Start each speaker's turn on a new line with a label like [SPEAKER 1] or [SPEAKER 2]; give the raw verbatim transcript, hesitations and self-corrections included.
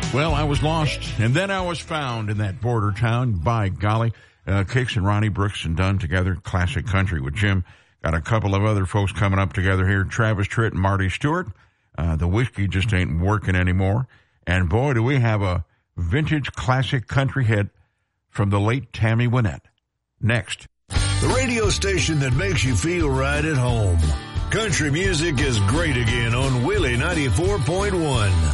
[SPEAKER 1] Well, I was lost, and then I was found in that border town. By golly, uh, Kix and Ronnie Brooks and Dunn together, classic country with Jim. Got a couple of other folks coming up together here, Travis Tritt and Marty Stewart. Uh, the whiskey just ain't working anymore. And boy, do we have a vintage classic country hit from the late Tammy Wynette. Next.
[SPEAKER 2] The radio station that makes you feel right at home. Country music is great again on Willie ninety-four point one.